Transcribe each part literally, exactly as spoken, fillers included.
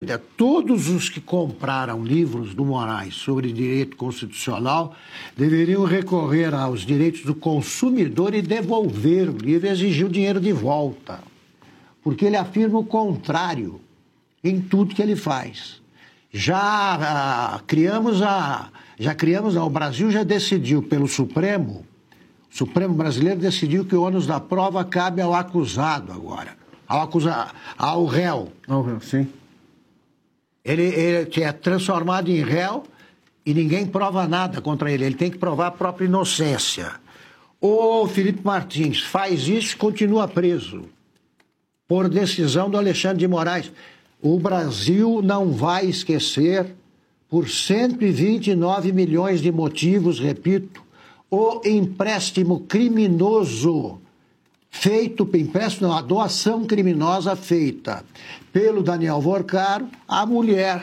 todos os que compraram livros do Moraes sobre direito constitucional deveriam recorrer aos direitos do consumidor e devolver o livro e exigir o dinheiro de volta. Porque ele afirma o contrário em tudo que ele faz. Já ah, criamos a... Já criamos... O Brasil já decidiu pelo Supremo, o Supremo brasileiro decidiu que o ônus da prova cabe ao acusado agora, ao, acusa, ao réu. Ao réu, sim. Ele, ele é transformado em réu e ninguém prova nada contra ele. Ele tem que provar a própria inocência. O Felipe Martins faz isso e continua preso por decisão do Alexandre de Moraes. O Brasil não vai esquecer, por cento e vinte e nove milhões de motivos, repito, o empréstimo criminoso feito, empréstimo, a doação criminosa feita pelo Daniel Vorcaro, a mulher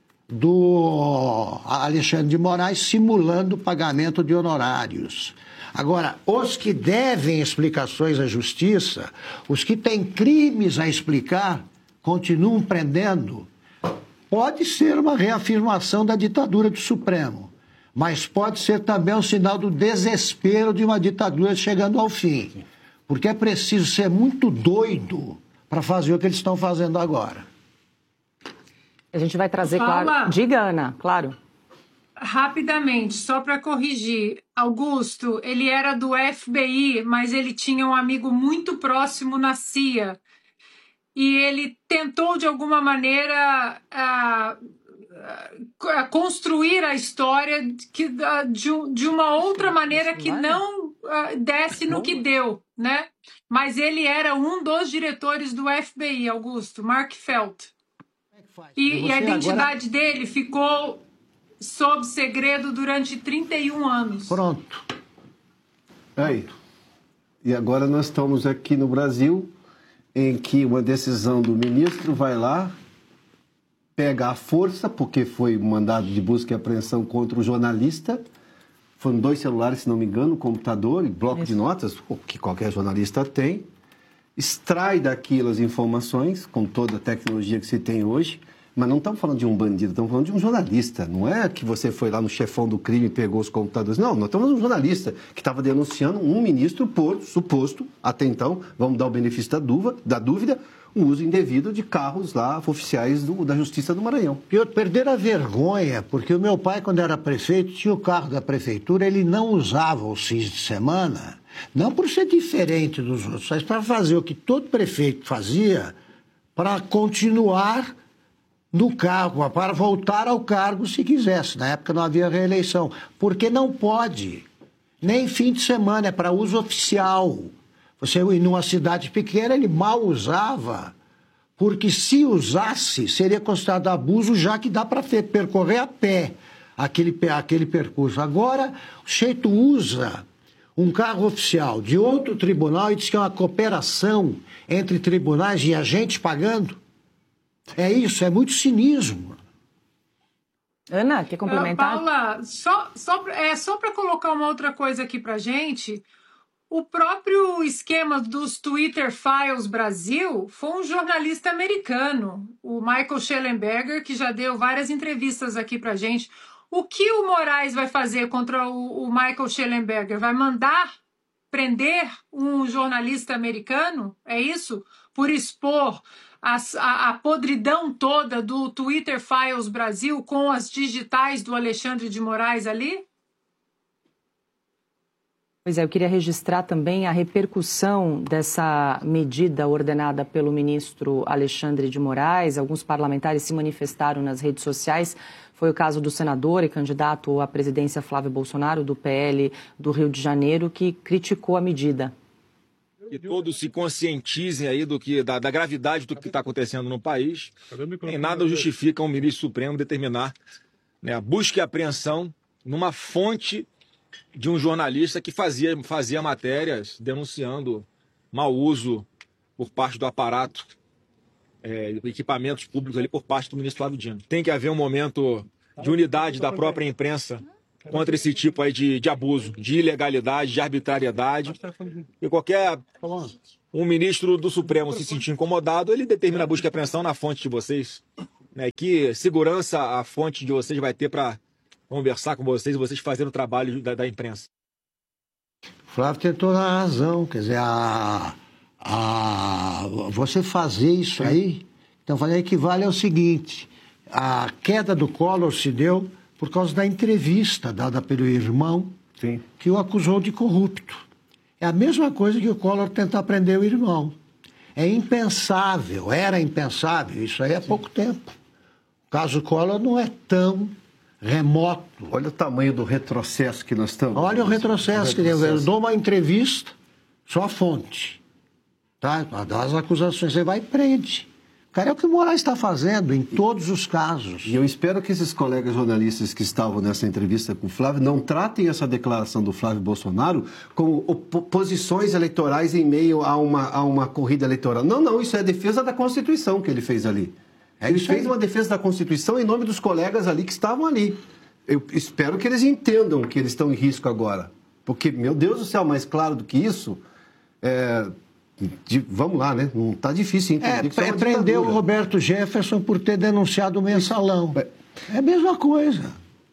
do Alexandre de Moraes, simulando o pagamento de honorários. Agora, os que devem explicações à justiça, os que têm crimes a explicar, continuam prendendo. Pode ser uma reafirmação da ditadura do Supremo, mas pode ser também um sinal do desespero de uma ditadura chegando ao fim. Porque é preciso ser muito doido para fazer o que eles estão fazendo agora. A gente vai trazer, Fala. claro... Diga, Ana, claro. Rapidamente, só para corrigir. Augusto, ele era do F B I, mas ele tinha um amigo muito próximo na C I A. E ele tentou, de alguma maneira, a, a construir a história que, de, de uma outra maneira que não uh, desse no que deu, né? Mas ele era um dos diretores do F B I, Augusto, Mark Felt. E, e a identidade agora... dele ficou sob segredo durante trinta e um anos. Pronto. Aí. E agora nós estamos aqui no Brasil, em que uma decisão do ministro vai lá, pega a força, porque foi mandado de busca e apreensão contra o jornalista. Foram dois celulares, se não me engano, um computador e bloco Isso. de notas, o que qualquer jornalista tem. Extrai daquilo as informações, com toda a tecnologia que se tem hoje. Mas não estamos falando de um bandido, estamos falando de um jornalista. Não é que você foi lá no chefão do crime e pegou os computadores. Não, nós estamos falando de um jornalista que estava denunciando um ministro por suposto, até então, vamos dar o benefício da dúvida, da dúvida o uso indevido de carros lá oficiais do, da Justiça do Maranhão. E eu perder a vergonha, porque o meu pai, quando era prefeito, tinha o carro da prefeitura, ele não usava os fins de semana, não por ser diferente dos outros, mas para fazer o que todo prefeito fazia, para continuar no cargo, para voltar ao cargo se quisesse. Na época não havia reeleição. Porque não pode. Nem fim de semana, é para uso oficial. Você ir numa cidade pequena, ele mal usava, porque se usasse, seria considerado abuso, já que dá para percorrer a pé aquele, aquele percurso. Agora, o sujeito usa um carro oficial de outro tribunal e diz que é uma cooperação entre tribunais e agentes pagando. É isso, é muito cinismo. Ana, quer complementar? Uh, Paula, só, só, é, só para colocar uma outra coisa aqui para gente, o próprio esquema dos Twitter Files Brasil foi um jornalista americano, o Michael Shellenberger, que já deu várias entrevistas aqui para gente. O que o Moraes vai fazer contra o, o Michael Shellenberger? Vai mandar prender um jornalista americano? É isso? Por expor A, a, a podridão toda do Twitter Files Brasil com as digitais do Alexandre de Moraes ali? Pois é, eu queria registrar também a repercussão dessa medida ordenada pelo ministro Alexandre de Moraes. Alguns parlamentares se manifestaram nas redes sociais. Foi o caso do senador e candidato à presidência Flávio Bolsonaro, do P L do Rio de Janeiro, que criticou a medida. Que todos se conscientizem aí do que, da, da gravidade do que está acontecendo no país. Nem nada justifica um ministro supremo determinar, né, a busca e apreensão numa fonte de um jornalista que fazia, fazia matérias denunciando mau uso por parte do aparato, é, equipamentos públicos ali por parte do ministro Flávio Dino. Tem que haver um momento de unidade da própria imprensa contra esse tipo aí de, de abuso, de ilegalidade, de arbitrariedade. E qualquer um ministro do Supremo se sentir incomodado, ele determina a busca e apreensão na fonte de vocês. Né? Que segurança a fonte de vocês vai ter para conversar com vocês e vocês fazendo o trabalho da, da imprensa? O Flávio tem toda a razão. Quer dizer, a, a, você fazer isso aí, então fazer equivale ao seguinte: a queda do Collor se deu por causa da entrevista dada pelo irmão, Sim. que o acusou de corrupto. É a mesma coisa que o Collor tentar prender o irmão. É impensável, era impensável, isso aí há pouco tempo. O caso Collor não é tão remoto. Olha o tamanho do retrocesso que nós estamos. Olha o retrocesso, o retrocesso. Eu dou uma entrevista, só a fonte. Tá? Das acusações, você vai e prende. Cara, é o que o Moraes está fazendo em todos os casos. E eu espero que esses colegas jornalistas que estavam nessa entrevista com o Flávio não tratem essa declaração do Flávio Bolsonaro como posições eleitorais em meio a uma, a uma corrida eleitoral. Não, não, isso é a defesa da Constituição que ele fez ali. É ele fez aí. Uma defesa da Constituição em nome dos colegas ali que estavam ali. Eu espero que eles entendam que eles estão em risco agora. Porque, meu Deus do céu, mais claro do que isso... É... De, vamos lá, né? Não está difícil entender. É, é prendeu o Roberto Jefferson por ter denunciado o mensalão. É. é a mesma coisa.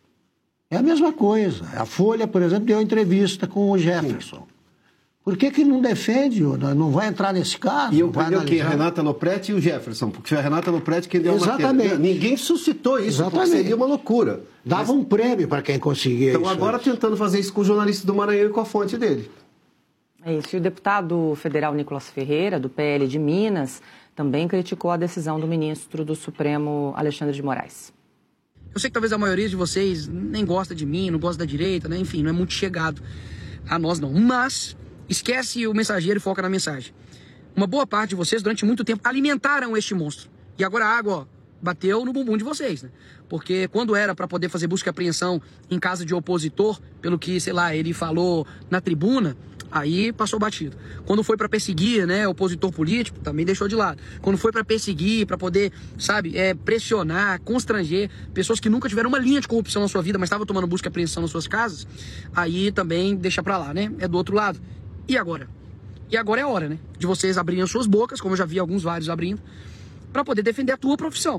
É a mesma coisa. A Folha, por exemplo, deu entrevista com o Jefferson. Por que que não defende? Não vai entrar nesse caso? E eu prendeu quem? A Renata Lopretti e o Jefferson. Porque foi a Renata Lopretti quem deu a matéria. Exatamente. Ninguém suscitou isso, Exatamente. Porque seria uma loucura. Dava Mas... um prêmio para quem conseguia então, isso. Então agora isso. tentando fazer isso com o jornalista do Maranhão e com a fonte dele. É isso. E o deputado federal Nicolas Ferreira, do P L de Minas, também criticou a decisão do ministro do Supremo, Alexandre de Moraes. Eu sei que talvez a maioria de vocês nem gosta de mim, não gosta da direita, né? Enfim, não é muito chegado a nós não. Mas esquece o mensageiro e foca na mensagem. Uma boa parte de vocês, durante muito tempo, alimentaram este monstro. E agora a água, ó, bateu no bumbum de vocês, né? Porque quando era para poder fazer busca e apreensão em casa de opositor, pelo que, sei lá, ele falou na tribuna... Aí passou batido. Quando foi para perseguir, né, opositor político, também deixou de lado. Quando foi para perseguir, para poder, sabe, é, pressionar, constranger pessoas que nunca tiveram uma linha de corrupção na sua vida, mas estavam tomando busca e apreensão nas suas casas, aí também deixa para lá, né? É do outro lado. E agora? E agora é a hora, né? De vocês abrirem as suas bocas, como eu já vi alguns vários abrindo, para poder defender a tua profissão.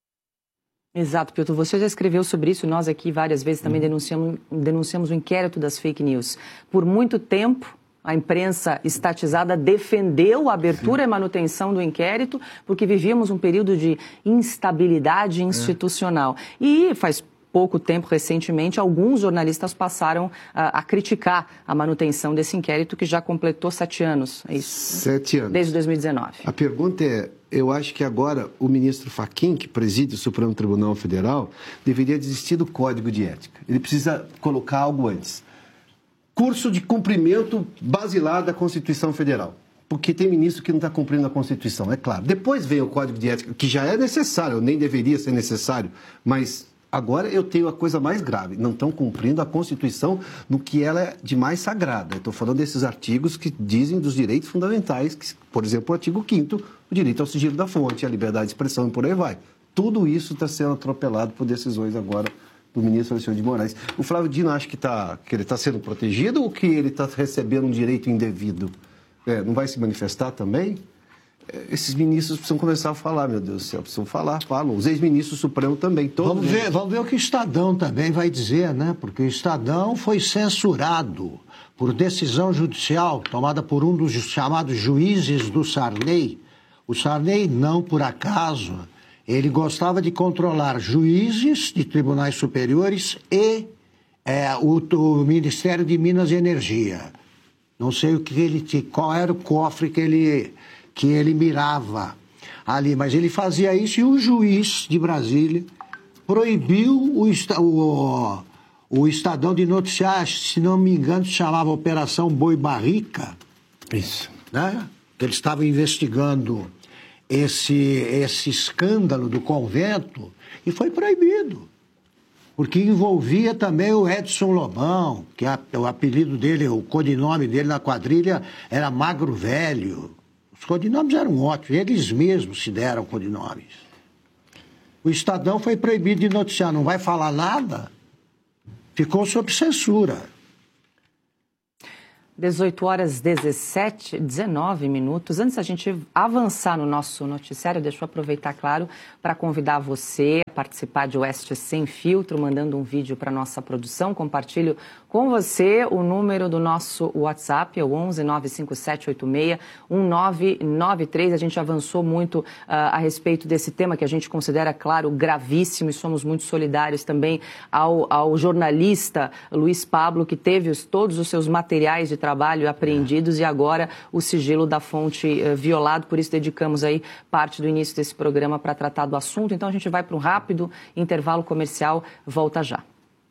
Exato, Pilton. Você já escreveu sobre isso, nós aqui várias vezes também denunciamos, denunciamos o inquérito das fake news. Por muito tempo, a imprensa estatizada defendeu a abertura Sim. e manutenção do inquérito, porque vivíamos um período de instabilidade institucional. É. E faz pouco tempo, recentemente, alguns jornalistas passaram a, a criticar a manutenção desse inquérito, que já completou sete anos. É isso? Sete anos. Desde dois mil e dezenove. A pergunta é, eu acho que agora o ministro Fachin, que preside o Supremo Tribunal Federal, deveria desistir do Código de Ética. Ele precisa colocar algo antes. Curso de cumprimento basilar da Constituição Federal. Porque tem ministro que não está cumprindo a Constituição, é claro. Depois vem o Código de Ética, que já é necessário, nem deveria ser necessário, mas agora eu tenho a coisa mais grave. Não estão cumprindo a Constituição no que ela é de mais sagrada. Estou falando desses artigos que dizem dos direitos fundamentais, que, por exemplo, o artigo quinto, o direito ao sigilo da fonte, a liberdade de expressão e por aí vai. Tudo isso está sendo atropelado por decisões agora do ministro Alexandre de Moraes. O Flávio Dino acha que, tá, que ele está sendo protegido ou que ele está recebendo um direito indevido? É, não vai se manifestar também? É, esses ministros precisam começar a falar, meu Deus do céu, precisam falar, falam. Os ex-ministros Supremo também, todos. Vamos ver, vamos ver o que o Estadão também vai dizer, né? Porque o Estadão foi censurado por decisão judicial tomada por um dos chamados juízes do Sarney. O Sarney, não por acaso... Ele gostava de controlar juízes de tribunais superiores e é, o, o Ministério de Minas e Energia. Não sei o que ele tinha, qual era o cofre que ele, que ele mirava ali, mas ele fazia isso e o juiz de Brasília proibiu o, o, o Estadão de noticiar, se não me engano, se chamava Operação Boi Barrica. Isso. Né? Que eles estavam investigando esse, esse escândalo do convento e foi proibido. Porque envolvia também o Edson Lobão, que a, o apelido dele, o codinome dele na quadrilha era Magro Velho. Os codinomes eram ótimos, eles mesmos se deram codinomes. O Estadão foi proibido de noticiar, não vai falar nada, ficou sob censura. dezoito horas dezessete, dezenove minutos. Antes da gente avançar no nosso noticiário, deixa eu aproveitar, claro, para convidar você a participar de Oeste Sem Filtro, mandando um vídeo para a nossa produção. Compartilho com você o número do nosso WhatsApp, é o onze nove cinco sete oito seis um nove nove três. A gente avançou muito uh, a respeito desse tema que a gente considera, claro, gravíssimo, e somos muito solidários também ao, ao jornalista Luiz Pablo, que teve os, todos os seus materiais de trabalho apreendidos e agora o sigilo da fonte uh, violado. Por isso dedicamos aí parte do início desse programa para tratar do assunto. Então a gente vai para um rápido intervalo comercial, volta já.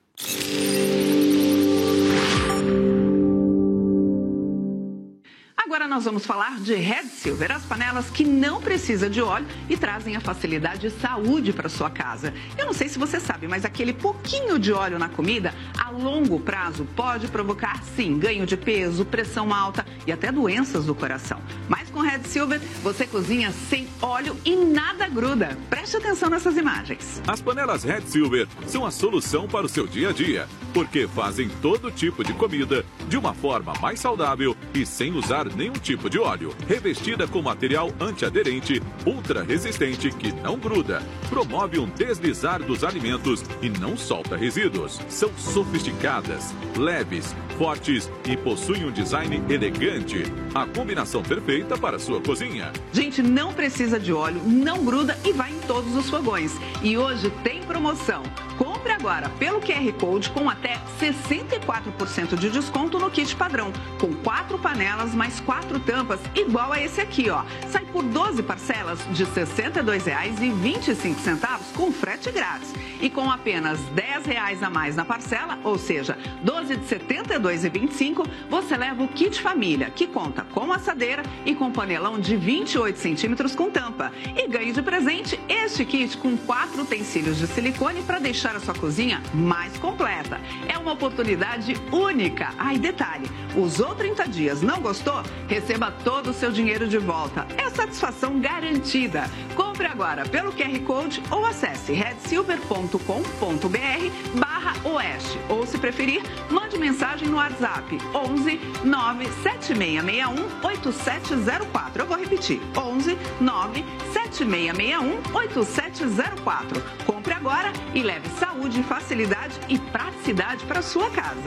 Agora nós vamos falar de Red Silver, as panelas que não precisam de óleo e trazem a facilidade e saúde para sua casa. Eu não sei se você sabe, mas aquele pouquinho de óleo na comida, a longo prazo, pode provocar, sim, ganho de peso, pressão alta e até doenças do coração. Mas com Red Silver, você cozinha sem óleo e nada gruda. Preste atenção nessas imagens. As panelas Red Silver são a solução para o seu dia a dia, porque fazem todo tipo de comida de uma forma mais saudável e sem usar nenhum tipo de óleo. Revestida com material antiaderente, ultra resistente que não gruda, promove um deslizar dos alimentos e não solta resíduos. São sofisticadas, leves, fortes e possuem um design elegante. A combinação perfeita para a sua cozinha. Gente, não precisa de óleo, não gruda e vai em todos os fogões. E hoje tem promoção. Compre agora pelo Q R Code com até sessenta e quatro por cento de desconto no kit padrão, com quatro panelas mais quatro tampas, igual a esse aqui, ó. Sai por doze parcelas de sessenta e dois reais e vinte e cinco centavos com frete grátis. E com apenas dez reais a mais na parcela, ou seja, doze de setenta e dois reais e vinte e cinco, você leva o kit família, que conta com assadeira e com panelão de vinte e oito centímetros com tampa. E ganhe de presente este kit com quatro utensílios de silicone para deixar a sua cozinha mais completa. É uma oportunidade única. Ah, e detalhe, usou trinta dias, não gostou? Receba todo o seu dinheiro de volta. É satisfação garantida. Compre agora pelo Q R Code ou acesse red silver ponto com ponto b r barra oeste. Ou, se preferir, mande mensagem no WhatsApp onze nove sete seis seis um oito sete zero quatro. Eu vou repetir, onze nove sete seis seis um oito sete zero quatro. Compre agora e leve saúde, facilidade e praticidade para sua casa.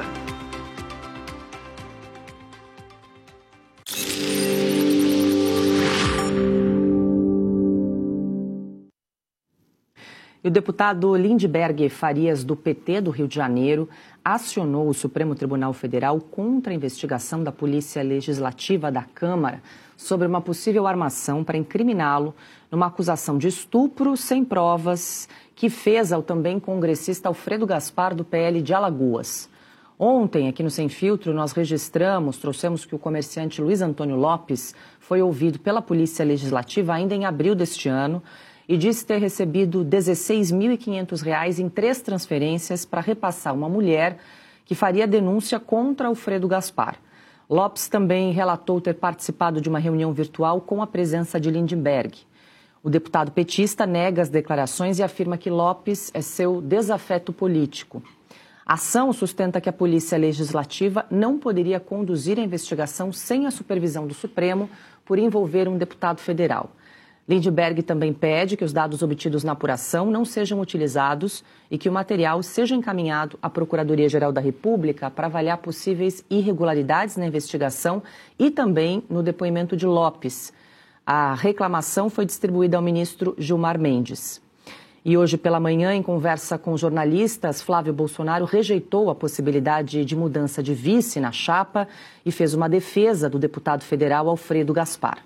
E o deputado Lindbergh Farias, do P T do Rio de Janeiro, acionou o Supremo Tribunal Federal contra a investigação da Polícia Legislativa da Câmara sobre uma possível armação para incriminá-lo numa acusação de estupro sem provas que fez ao também congressista Alfredo Gaspar, do P L de Alagoas. Ontem, aqui no Sem Filtro, nós registramos, trouxemos que o comerciante Luiz Antônio Lopes foi ouvido pela Polícia Legislativa ainda em abril deste ano e disse ter recebido dezesseis mil e quinhentos reais em três transferências para repassar uma mulher que faria denúncia contra Alfredo Gaspar. Lopes também relatou ter participado de uma reunião virtual com a presença de Lindbergh. O deputado petista nega as declarações e afirma que Lopes é seu desafeto político. A ação sustenta que a Polícia Legislativa não poderia conduzir a investigação sem a supervisão do Supremo por envolver um deputado federal. Lindbergh também pede que os dados obtidos na apuração não sejam utilizados e que o material seja encaminhado à Procuradoria-Geral da República para avaliar possíveis irregularidades na investigação e também no depoimento de Lopes. A reclamação foi distribuída ao ministro Gilmar Mendes. E hoje pela manhã, em conversa com jornalistas, Flávio Bolsonaro rejeitou a possibilidade de mudança de vice na chapa e fez uma defesa do deputado federal Alfredo Gaspar.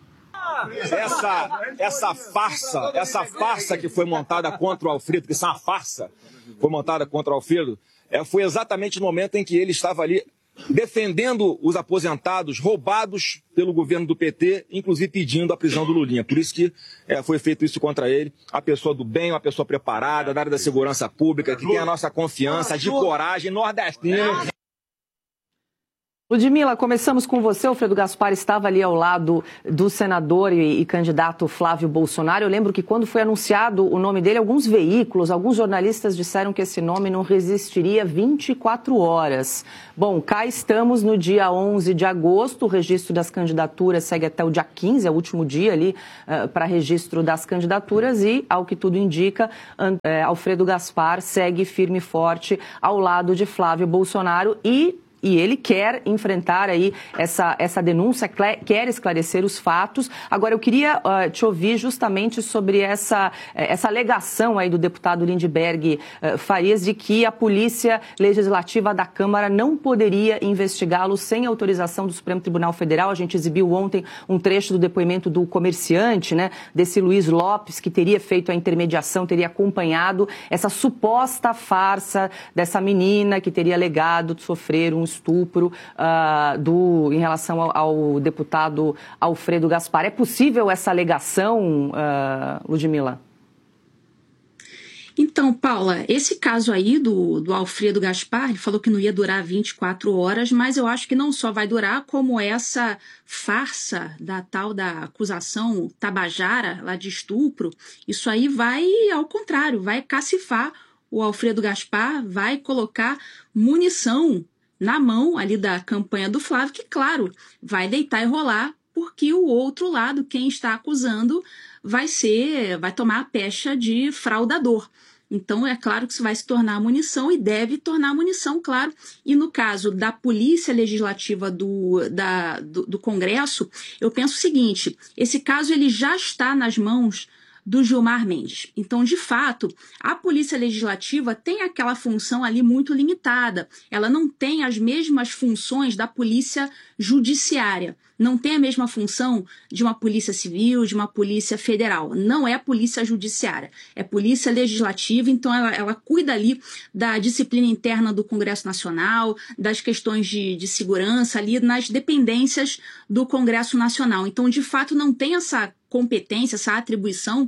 Essa, essa farsa, essa farsa que foi montada contra o Alfredo, que isso é uma farsa, foi montada contra o Alfredo, é, foi exatamente no momento em que ele estava ali defendendo os aposentados roubados pelo governo do P T, inclusive pedindo a prisão do Lulinha. Por isso que é, foi feito isso contra ele. A pessoa do bem, uma pessoa preparada, da área da segurança pública, que tem a nossa confiança, de coragem, nordestino. Ludmila, começamos com você. O Alfredo Gaspar estava ali ao lado do senador e, e candidato Flávio Bolsonaro. Eu lembro que quando foi anunciado o nome dele, alguns veículos, alguns jornalistas disseram que esse nome não resistiria vinte e quatro horas. Bom, cá estamos no dia onze de agosto. O registro das candidaturas segue até o dia quinze, é o último dia ali uh, para registro das candidaturas e, ao que tudo indica, uh, Alfredo Gaspar segue firme e forte ao lado de Flávio Bolsonaro e E ele quer enfrentar aí essa, essa denúncia, quer esclarecer os fatos. Agora, eu queria uh, te ouvir justamente sobre essa, essa alegação aí do deputado Lindbergh uh, Farias de que a Polícia Legislativa da Câmara não poderia investigá-lo sem autorização do Supremo Tribunal Federal. A gente exibiu ontem um trecho do depoimento do comerciante, né, desse Luiz Lopes, que teria feito a intermediação, teria acompanhado essa suposta farsa dessa menina que teria alegado sofrer um estupro uh, do, em relação ao, ao deputado Alfredo Gaspar. É possível essa alegação, uh, Ludmila? Então, Paula, esse caso aí do, do Alfredo Gaspar, ele falou que não ia durar vinte e quatro horas, mas eu acho que não só vai durar, como essa farsa da tal da acusação tabajara lá de estupro, isso aí vai, ao contrário, vai cacifar o Alfredo Gaspar, vai colocar munição na mão ali da campanha do Flávio, que, claro, vai deitar e rolar, porque o outro lado, quem está acusando, vai ser, vai tomar a pecha de fraudador. Então, é claro que isso vai se tornar munição e deve tornar munição, claro. E no caso da Polícia Legislativa do, da, do, do Congresso, eu penso o seguinte, esse caso ele já está nas mãos do Gilmar Mendes. Então, de fato, a Polícia Legislativa tem aquela função ali muito limitada. Ela não tem as mesmas funções da Polícia Judiciária. Não tem a mesma função de uma Polícia Civil, de uma Polícia Federal. Não é a Polícia Judiciária. É Polícia Legislativa, então ela, ela cuida ali da disciplina interna do Congresso Nacional, das questões de, de segurança ali nas dependências do Congresso Nacional. Então, de fato, não tem essa competência, essa atribuição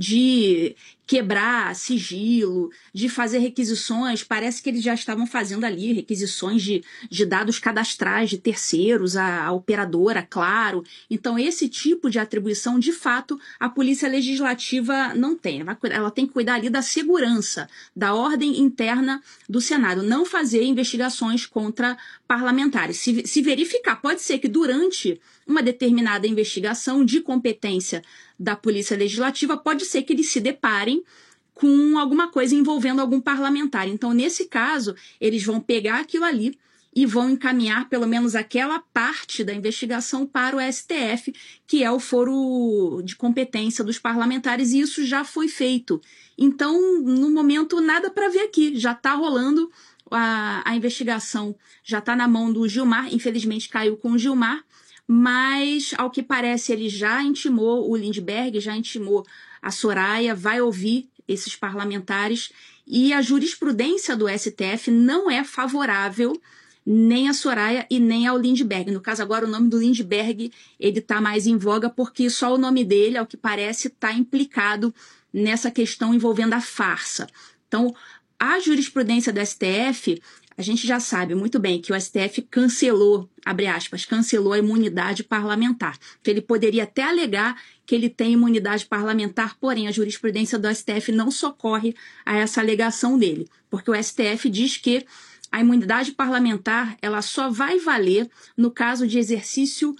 de quebrar sigilo, de fazer requisições. Parece que eles já estavam fazendo ali requisições de, de dados cadastrais de terceiros, a, a operadora, claro. Então, esse tipo de atribuição, de fato, a Polícia Legislativa não tem. Ela, ela tem que cuidar ali da segurança, da ordem interna do Senado, não fazer investigações contra parlamentares. Se, se verificar, pode ser que durante uma determinada investigação de competência da Polícia Legislativa, pode ser que eles se deparem com alguma coisa envolvendo algum parlamentar. Então, nesse caso, eles vão pegar aquilo ali e vão encaminhar pelo menos aquela parte da investigação para o S T F, que é o foro de competência dos parlamentares, e isso já foi feito. Então, no momento, nada para ver aqui, já está rolando a, a investigação, já está na mão do Gilmar, infelizmente caiu com o Gilmar, mas, ao que parece, ele já intimou o Lindbergh, já intimou a Soraya, vai ouvir esses parlamentares, e a jurisprudência do S T F não é favorável nem a Soraya e nem ao Lindbergh. No caso, agora, o nome do Lindbergh ele está mais em voga, porque só o nome dele, ao que parece, está implicado nessa questão envolvendo a farsa. Então, a jurisprudência do S T F... A gente já sabe muito bem que o S T F cancelou, abre aspas, cancelou a imunidade parlamentar. Que ele poderia até alegar que ele tem imunidade parlamentar, porém a jurisprudência do S T F não socorre a essa alegação dele. Porque o S T F diz que a imunidade parlamentar ela só vai valer no caso de exercício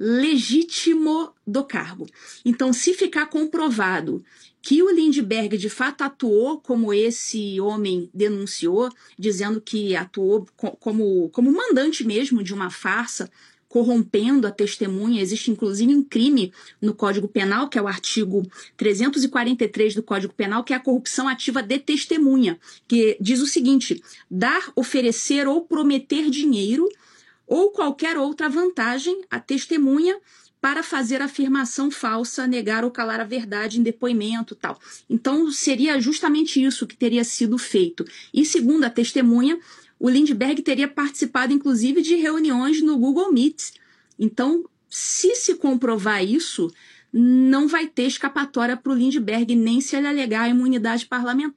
legítimo do cargo. Então, se ficar comprovado que o Lindbergh de fato atuou como esse homem denunciou, dizendo que atuou como, como mandante mesmo de uma farsa, corrompendo a testemunha, existe inclusive um crime no Código Penal, que é o artigo trezentos e quarenta e três do Código Penal, que é a corrupção ativa de testemunha, que diz o seguinte: dar, oferecer ou prometer dinheiro ou qualquer outra vantagem à testemunha para fazer afirmação falsa, negar ou calar a verdade em depoimento e tal. Então, seria justamente isso que teria sido feito. E, segundo a testemunha, o Lindbergh teria participado, inclusive, de reuniões no Google Meet. Então, se se comprovar isso, não vai ter escapatória para o Lindbergh, nem se ele alegar a imunidade parlamentar.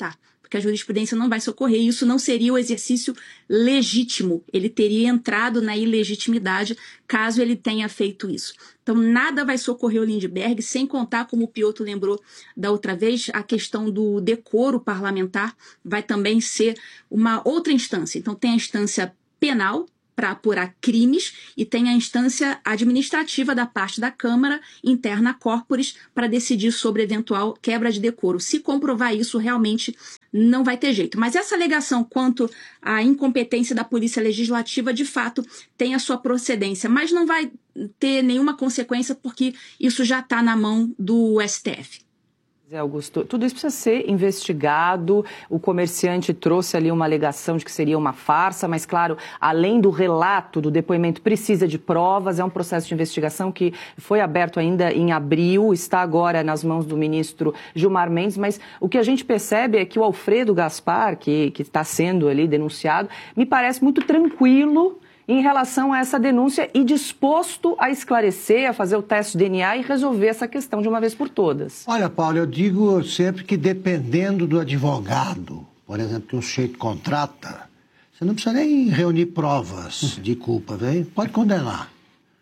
porque a jurisprudência não vai socorrer, e isso não seria o exercício legítimo. Ele teria entrado na ilegitimidade caso ele tenha feito isso. Então, nada vai socorrer o Lindbergh, sem contar, como o Piotr lembrou da outra vez, a questão do decoro parlamentar vai também ser uma outra instância. Então, tem a instância penal, para apurar crimes, e tem a instância administrativa da parte da Câmara, interna corporis, para decidir sobre eventual quebra de decoro. Se comprovar isso, realmente não vai ter jeito. Mas essa alegação quanto à incompetência da Polícia Legislativa, de fato, tem a sua procedência, mas não vai ter nenhuma consequência, porque isso já está na mão do S T F. Zé Augusto, tudo isso precisa ser investigado. O comerciante trouxe ali uma alegação de que seria uma farsa, mas, claro, além do relato, do depoimento, precisa de provas. É um processo de investigação que foi aberto ainda em abril, está agora nas mãos do ministro Gilmar Mendes, mas o que a gente percebe é que o Alfredo Gaspar, que que está sendo ali denunciado, me parece muito tranquilo em relação a essa denúncia e disposto a esclarecer, a fazer o teste de D N A e resolver essa questão de uma vez por todas. Olha, Paulo, eu digo sempre que dependendo do advogado, por exemplo, que um sujeito contrata, você não precisa nem reunir provas de culpa, véio? Pode condenar.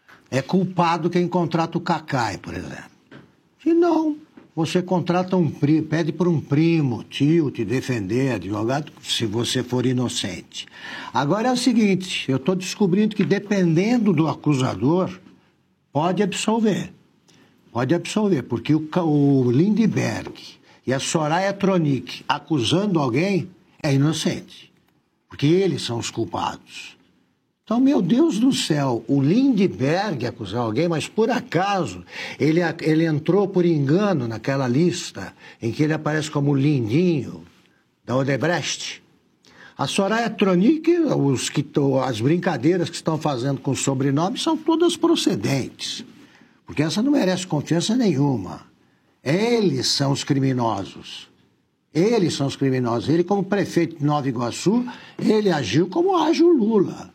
É culpado quem contrata o Cacai, por exemplo. Se não, você contrata um primo, pede para um primo, tio, te defender, advogado, se você for inocente. Agora é o seguinte, eu estou descobrindo que dependendo do acusador, pode absolver. Pode absolver, porque o, o Lindbergh e a Soraya Tronic acusando alguém é inocente. Porque eles são os culpados. Então, meu Deus do céu, o Lindbergh acusar alguém, mas por acaso ele, ele entrou por engano naquela lista em que ele aparece como Lindinho, da Odebrecht. A Soraya Tronic, os que tô, as brincadeiras que estão fazendo com o sobrenome são todas procedentes, porque essa não merece confiança nenhuma. Eles são os criminosos. Eles são os criminosos. Ele, como prefeito de Nova Iguaçu, ele agiu como age o Lula.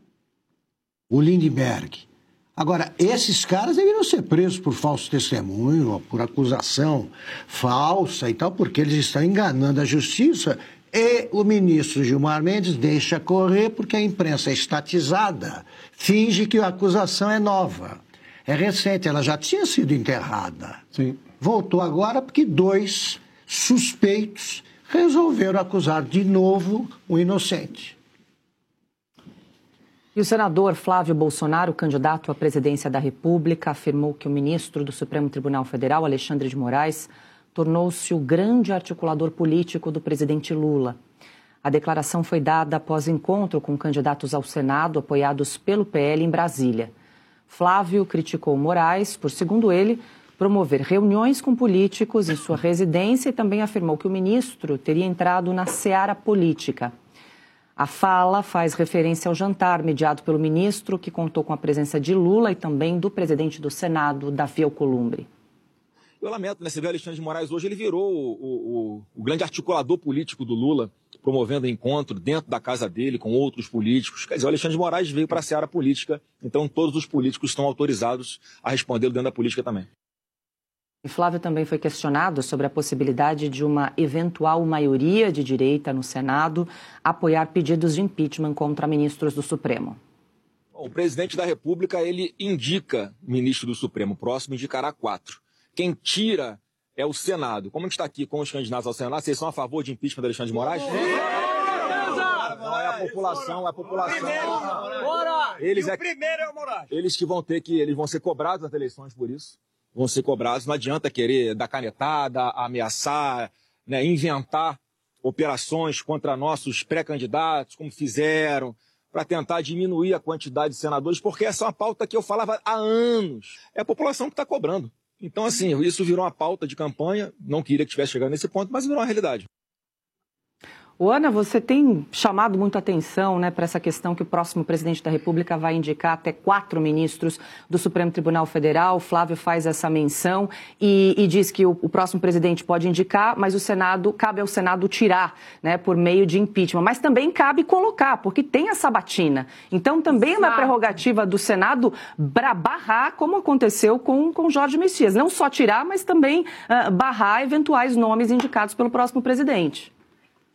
O Lindbergh. Agora, esses caras deveriam ser presos por falso testemunho, por acusação falsa e tal, porque eles estão enganando a justiça, e o ministro Gilmar Mendes deixa correr porque a imprensa é estatizada, finge que a acusação é nova. É recente, ela já tinha sido enterrada. Sim. Voltou agora porque dois suspeitos resolveram acusar de novo o inocente. E o senador Flávio Bolsonaro, candidato à presidência da República, afirmou que o ministro do Supremo Tribunal Federal, Alexandre de Moraes, tornou-se o grande articulador político do presidente Lula. A declaração foi dada após encontro com candidatos ao Senado apoiados pelo P L em Brasília. Flávio criticou Moraes por, segundo ele, promover reuniões com políticos em sua residência e também afirmou que o ministro teria entrado na seara política. A fala faz referência ao jantar mediado pelo ministro, que contou com a presença de Lula e também do presidente do Senado, Davi Alcolumbre. Eu lamento, né? Você vê o Alexandre de Moraes hoje, ele virou o, o, o grande articulador político do Lula, promovendo encontro dentro da casa dele com outros políticos. Quer dizer, o Alexandre de Moraes veio para a seara política, então todos os políticos estão autorizados a responder dentro da política também. E Flávio também foi questionado sobre a possibilidade de uma eventual maioria de direita no Senado apoiar pedidos de impeachment contra ministros do Supremo. Bom, o presidente da República, ele indica ministro do Supremo, o próximo indicará quatro. Quem tira é o Senado. Como a gente está aqui com os candidatos ao Senado, vocês são a favor de impeachment do Alexandre de Moraes? Sim! Não é a população, é a população. Eles, é, eles que vão ter que, eles vão ser cobrados nas eleições por isso. Vão ser cobrados. Não adianta querer dar canetada, ameaçar, né, inventar operações contra nossos pré-candidatos, como fizeram, para tentar diminuir a quantidade de senadores, porque essa é uma pauta que eu falava há anos. É a população que está cobrando. Então, assim, isso virou uma pauta de campanha. Não queria que tivesse chegado nesse ponto, mas virou uma realidade. O Ana, você tem chamado muita atenção, né, para essa questão que o próximo presidente da República vai indicar até quatro ministros do Supremo Tribunal Federal. O Flávio faz essa menção e, e diz que o, o próximo presidente pode indicar, mas o Senado, cabe ao Senado tirar, né, por meio de impeachment. Mas também cabe colocar, porque tem a sabatina. Então também é uma prerrogativa do Senado barrar, como aconteceu com, com Jorge Messias. Não só tirar, mas também uh, barrar eventuais nomes indicados pelo próximo presidente.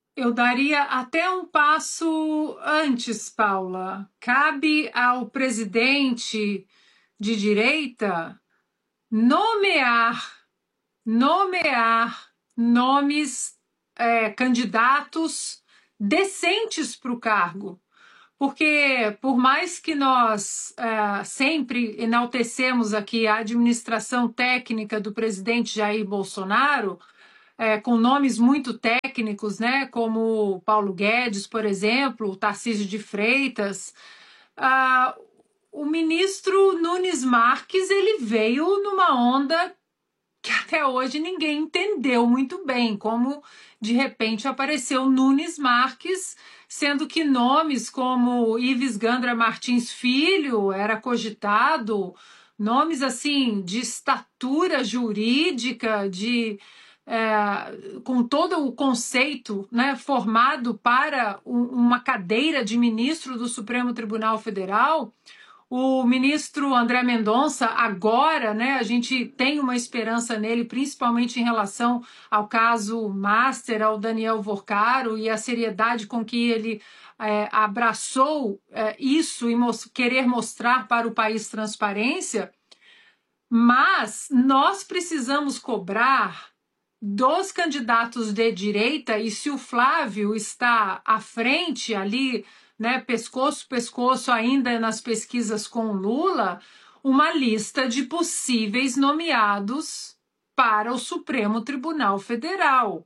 Eu daria até um passo antes, Paula. Cabe ao presidente de direita nomear, nomear nomes, é, candidatos decentes para o cargo. Porque, por mais que nós é, sempre enaltecemos aqui a administração técnica do presidente Jair Bolsonaro, é, com nomes muito técnicos, né, como Paulo Guedes, por exemplo, Tarcísio de Freitas, ah, o ministro Nunes Marques ele veio numa onda que até hoje ninguém entendeu muito bem, como de repente apareceu Nunes Marques, sendo que nomes como Ives Gandra Martins Filho era cogitado, nomes assim de estatura jurídica, de é, com todo o conceito, né, formado para um, uma cadeira de ministro do Supremo Tribunal Federal. O ministro André Mendonça, agora, né, a gente tem uma esperança nele, principalmente em relação ao caso Master, ao Daniel Vorcaro e a seriedade com que ele é, abraçou é, isso e mos- querer mostrar para o país transparência. Mas nós precisamos cobrar dos candidatos de direita, e se o Flávio está à frente ali, né, pescoço, pescoço ainda nas pesquisas com Lula, uma lista de possíveis nomeados para o Supremo Tribunal Federal.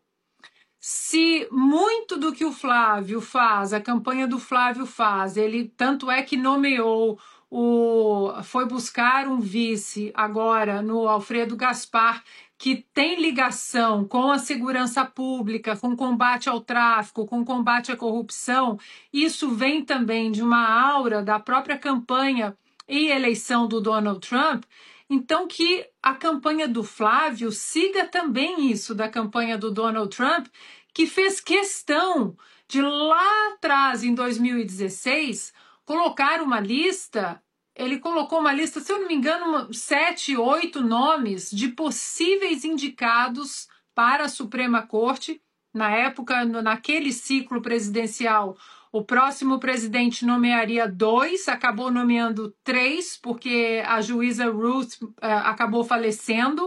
Se muito do que o Flávio faz, a campanha do Flávio faz, ele tanto é que nomeou, o, foi buscar um vice agora no Alfredo Gaspar, que tem ligação com a segurança pública, com combate ao tráfico, com combate à corrupção. Isso vem também de uma aura da própria campanha e eleição do Donald Trump. Então, que a campanha do Flávio siga também isso da campanha do Donald Trump, que fez questão de lá atrás, em dois mil e dezesseis, colocar uma lista. Ele colocou uma lista, se eu não me engano, sete, oito nomes de possíveis indicados para a Suprema Corte. Na época, naquele ciclo presidencial, o próximo presidente nomearia dois, acabou nomeando três, porque a juíza Ruth uh, acabou falecendo.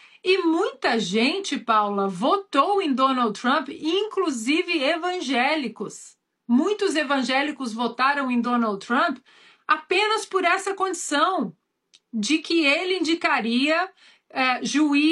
E muita gente, Paula, votou em Donald Trump, inclusive evangélicos. Muitos evangélicos votaram em Donald Trump apenas por essa condição de que ele indicaria eh,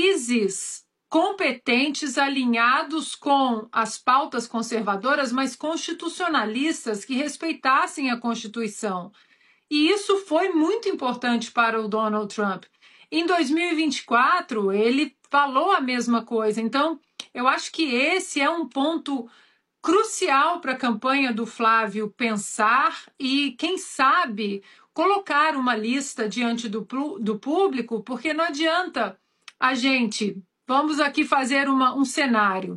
juízes competentes, alinhados com as pautas conservadoras, mas constitucionalistas que respeitassem a Constituição. E isso foi muito importante para o Donald Trump. Em dois mil e vinte e quatro, ele falou a mesma coisa. Então, eu acho que esse é um ponto crucial para a campanha do Flávio pensar e, quem sabe, colocar uma lista diante do, do público, porque não adianta a gente... Vamos aqui fazer uma, um cenário.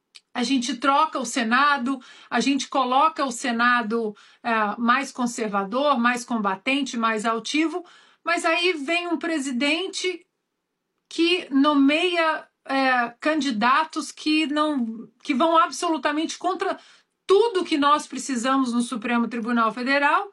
A gente troca o Senado, a gente coloca o Senado é, mais conservador, mais combatente, mais altivo, mas aí vem um presidente que nomeia é, candidatos que, não, que vão absolutamente contra tudo que nós precisamos no Supremo Tribunal Federal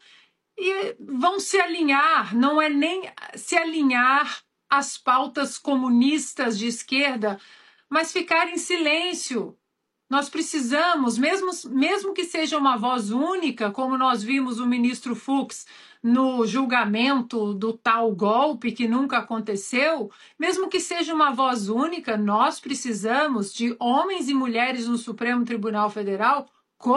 e vão se alinhar, não é nem se alinhar às pautas comunistas de esquerda, mas ficar em silêncio. Nós precisamos, mesmo, mesmo que seja uma voz única, como nós vimos o ministro Fux no julgamento do tal golpe que nunca aconteceu, mesmo que seja uma voz única, nós precisamos de homens e mulheres no Supremo Tribunal Federal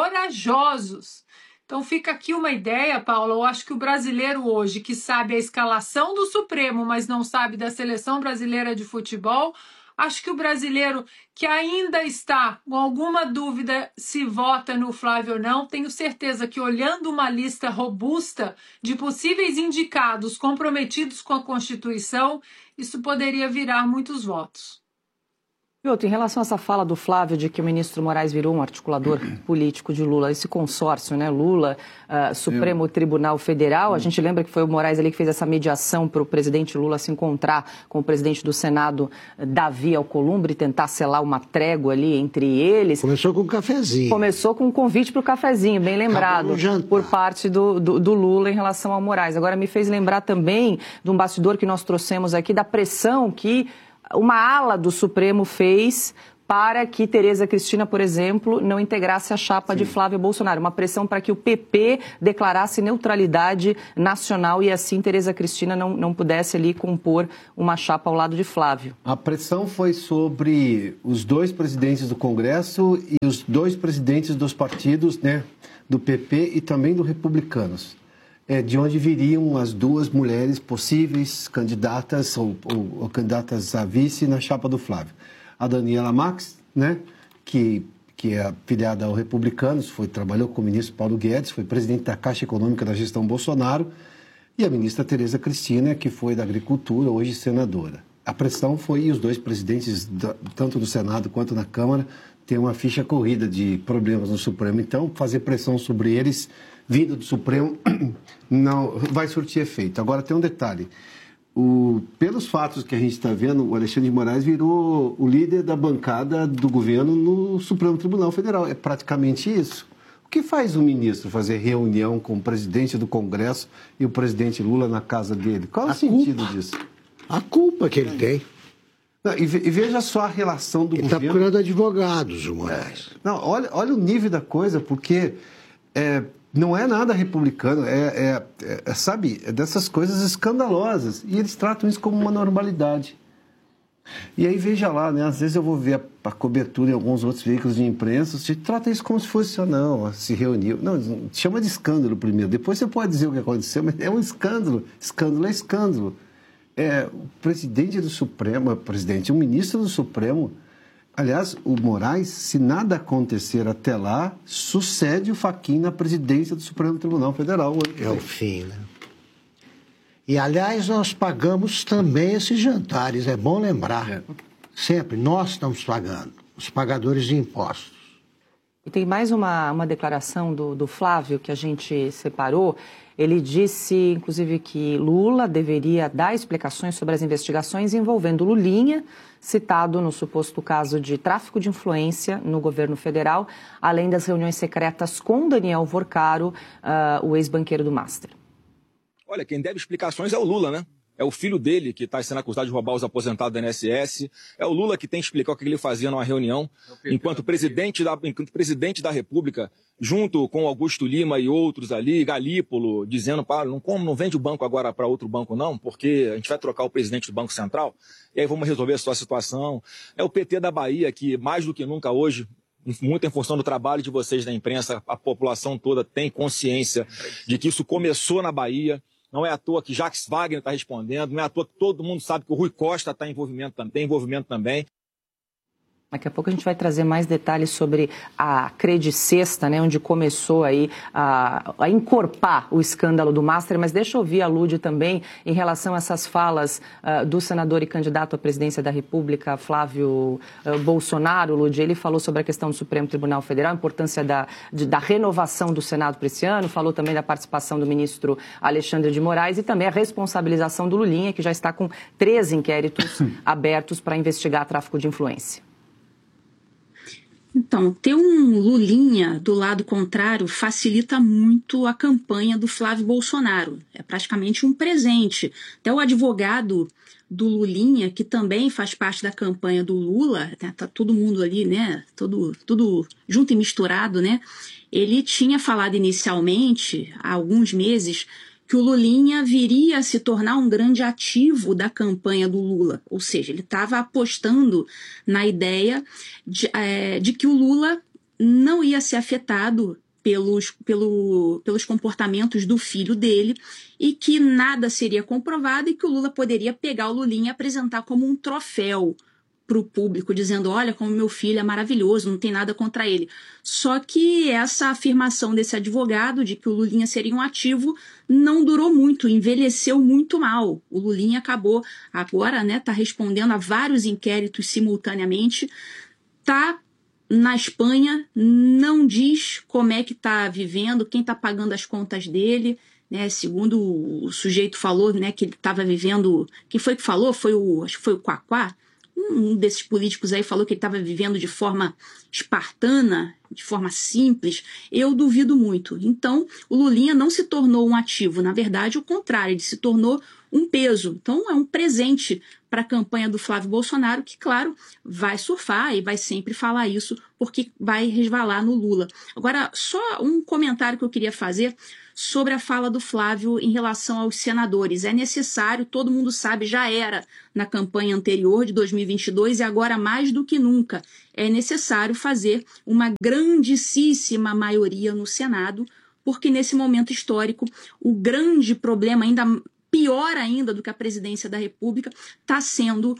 corajosos. Então fica aqui uma ideia, Paula, eu acho que o brasileiro hoje, que sabe a escalação do Supremo, mas não sabe da seleção brasileira de futebol, acho que o brasileiro que ainda está com alguma dúvida se vota no Flávio ou não, tenho certeza que olhando uma lista robusta de possíveis indicados comprometidos com a Constituição, isso poderia virar muitos votos. E outro, em relação a essa fala do Flávio de que o ministro Moraes virou um articulador político de Lula, esse consórcio, né, Lula, uh, Supremo Eu... Tribunal Federal, a gente lembra que foi o Moraes ali que fez essa mediação para o presidente Lula se encontrar com o presidente do Senado, Davi Alcolumbre, tentar selar uma trégua ali entre eles. Começou com um cafezinho. Começou com um convite para o cafezinho, bem lembrado, por parte do, do, do Lula em relação ao Moraes. Agora me fez lembrar também de um bastidor que nós trouxemos aqui, da pressão que uma ala do Supremo fez para que Tereza Cristina, por exemplo, não integrasse a chapa Sim. de Flávio Bolsonaro. Uma pressão para que o P P declarasse neutralidade nacional e assim Tereza Cristina não, não pudesse ali compor uma chapa ao lado de Flávio. A pressão foi sobre os dois presidentes do Congresso e os dois presidentes dos partidos, né, do P P e também do Republicanos. É, de onde viriam as duas mulheres possíveis candidatas ou, ou, ou candidatas a vice na chapa do Flávio. A Daniela Marques, né, que, que é afiliada ao Republicanos, foi, trabalhou com o ministro Paulo Guedes, foi presidente da Caixa Econômica da gestão Bolsonaro, e a ministra Tereza Cristina, que foi da Agricultura, hoje senadora. A pressão foi, e os dois presidentes, da, tanto do Senado quanto na Câmara, têm uma ficha corrida de problemas no Supremo. Então, fazer pressão sobre eles vindo do Supremo não vai surtir efeito. Agora tem um detalhe, o, pelos fatos que a gente está vendo, o Alexandre de Moraes virou o líder da bancada do governo no Supremo Tribunal Federal, é praticamente isso. O que faz o ministro fazer reunião com o presidente do Congresso e o presidente Lula na casa dele? Qual é o sentido disso? A culpa que ele tem. Não, e, ve, e veja só a relação do ele governo... Ele está procurando advogados, o Moraes. Não, olha, olha o nível da coisa, porque... É, não é nada republicano, é, é, é, é, sabe, é dessas coisas escandalosas. E eles tratam isso como uma normalidade. E aí, veja lá, né, às vezes eu vou ver a, a cobertura em alguns outros veículos de imprensa, você trata isso como se fosse, ah, não, se reuniu. Não, chama de escândalo primeiro, depois você pode dizer o que aconteceu, mas é um escândalo. Escândalo é escândalo. É, o presidente do Supremo, presidente, o ministro do Supremo... Aliás, o Moraes, se nada acontecer até lá, sucede o Fachin na presidência do Supremo Tribunal Federal. É o fim, né? E, aliás, nós pagamos também esses jantares, é bom lembrar. É. Sempre, nós estamos pagando, os pagadores de impostos. E tem mais uma, uma declaração do, do Flávio que a gente separou. Ele disse, inclusive, que Lula deveria dar explicações sobre as investigações envolvendo Lulinha, citado no suposto caso de tráfico de influência no governo federal, além das reuniões secretas com Daniel Vorcaro, uh, o ex-banqueiro do Master. Olha, quem deve explicações é o Lula, né? É o filho dele que está sendo acusado de roubar os aposentados da I N S S. É o Lula que tem que explicar o que ele fazia numa reunião, enquanto presidente da, enquanto presidente da República, junto com Augusto Lima e outros ali, Galípolo, dizendo, para não, como não vende o banco agora para outro banco não, porque a gente vai trocar o presidente do Banco Central, e aí vamos resolver a sua situação. É o P T da Bahia que, mais do que nunca hoje, muito em função do trabalho de vocês da imprensa, a população toda tem consciência de que isso começou na Bahia. Não é à toa que Jacques Wagner está respondendo, não é à toa que todo mundo sabe que o Rui Costa está em envolvimento, tem envolvimento também. Daqui a pouco a gente vai trazer mais detalhes sobre a Credicesta, né, onde começou aí a, a encorpar o escândalo do Master, mas deixa eu ouvir a Lúdia também em relação a essas falas uh, do senador e candidato à presidência da República, Flávio uh, Bolsonaro. Lúdia, ele falou sobre a questão do Supremo Tribunal Federal, a importância da, de, da renovação do Senado para esse ano, falou também da participação do ministro Alexandre de Moraes e também a responsabilização do Lulinha, que já está com três inquéritos abertos para investigar tráfico de influência. Então, ter um Lulinha do lado contrário facilita muito a campanha do Flávio Bolsonaro. É praticamente um presente. Até o advogado do Lulinha, que também faz parte da campanha do Lula, né, tá todo mundo ali, né, tudo, tudo junto e misturado, né? Ele tinha falado inicialmente, há alguns meses, que o Lulinha viria a se tornar um grande ativo da campanha do Lula. Ou seja, ele estava apostando na ideia de, é, de que o Lula não ia ser afetado pelos, pelo, pelos comportamentos do filho dele e que nada seria comprovado e que o Lula poderia pegar o Lulinha e apresentar como um troféu para o público, dizendo, olha como meu filho é maravilhoso, não tem nada contra ele. Só que essa afirmação desse advogado de que o Lulinha seria um ativo não durou muito, envelheceu muito mal. O Lulinha acabou agora, né, tá respondendo a vários inquéritos simultaneamente, tá na Espanha, não diz como é que está vivendo, quem está pagando as contas dele, né? Segundo o sujeito falou, né, que ele estava vivendo... Quem foi que falou? Foi o, acho que foi o Quaquá. Um desses políticos aí falou que ele estava vivendo de forma espartana, de forma simples. Eu duvido muito. Então, o Lulinha não se tornou um ativo. Na verdade, o contrário, ele se tornou um peso. Então, é um presente para a campanha do Flávio Bolsonaro, que, claro, vai surfar e vai sempre falar isso, porque vai resvalar no Lula. Agora, só um comentário que eu queria fazer sobre a fala do Flávio em relação aos senadores. É necessário, todo mundo sabe, já era na campanha anterior de dois mil e vinte e dois e agora mais do que nunca, é necessário fazer uma grandíssima maioria no Senado, porque nesse momento histórico o grande problema, ainda pior ainda do que a presidência da República, está sendo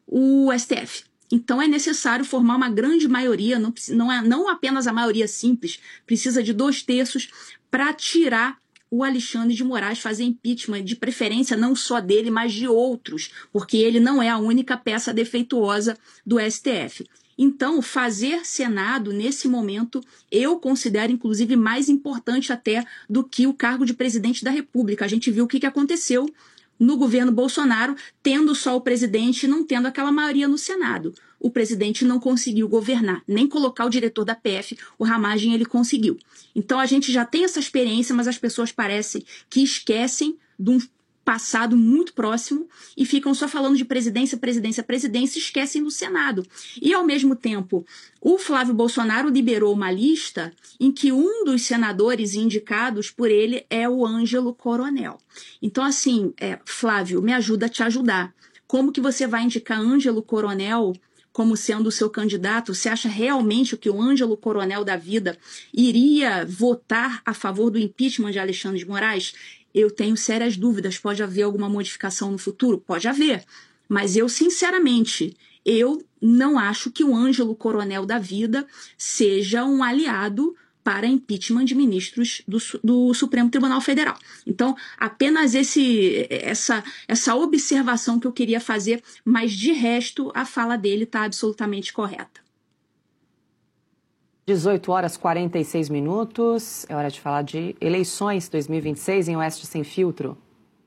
o S T F. Então é necessário formar uma grande maioria, não, não, é, não apenas a maioria simples, precisa de dois terços para tirar o Alexandre de Moraes, fazer impeachment, de preferência não só dele, mas de outros, porque ele não é a única peça defeituosa do S T F. Então, fazer Senado, nesse momento, eu considero, inclusive, mais importante até do que o cargo de presidente da República. A gente viu o que aconteceu no governo Bolsonaro, tendo só o presidente e não tendo aquela maioria no Senado. O presidente não conseguiu governar, nem colocar o diretor da P F, o Ramagem, ele conseguiu. Então, a gente já tem essa experiência, mas as pessoas parecem que esquecem de um passado muito próximo e ficam só falando de presidência, presidência, presidência e esquecem do Senado. E, ao mesmo tempo, o Flávio Bolsonaro liberou uma lista em que um dos senadores indicados por ele é o Ângelo Coronel. Então, assim, é, Flávio, me ajuda a te ajudar. Como que você vai indicar Ângelo Coronel como sendo o seu candidato? Você acha realmente que o Ângelo Coronel da vida iria votar a favor do impeachment de Alexandre de Moraes? Eu tenho sérias dúvidas. Pode haver alguma modificação no futuro? Pode haver. Mas eu, sinceramente, eu não acho que o Ângelo Coronel da vida seja um aliado para impeachment de ministros do, do Supremo Tribunal Federal. Então, apenas esse, essa, essa observação que eu queria fazer, mas de resto, a fala dele está absolutamente correta. dezoito horas e quarenta e seis minutos, é hora de falar de eleições dois mil e vinte e seis em Oeste Sem Filtro.